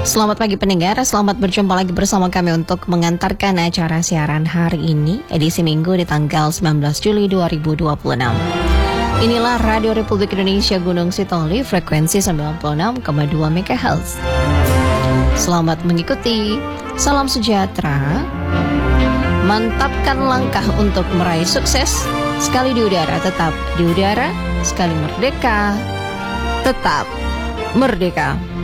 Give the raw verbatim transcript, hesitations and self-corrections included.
Selamat pagi pendengar, selamat berjumpa lagi bersama kami untuk mengantarkan acara siaran hari ini, edisi Minggu di tanggal sembilan belas Juli dua ribu dua puluh enam. Inilah Radio Republik Indonesia Gunung Sitoli, frekuensi sembilan puluh enam koma dua megahertz. Selamat mengikuti, salam sejahtera, mantapkan langkah untuk meraih sukses, sekali di udara tetap di udara, sekali merdeka, tetap merdeka.